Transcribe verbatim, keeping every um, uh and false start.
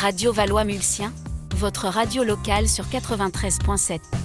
Radio Valois-Mulsien, votre radio locale sur quatre-vingt-treize point sept.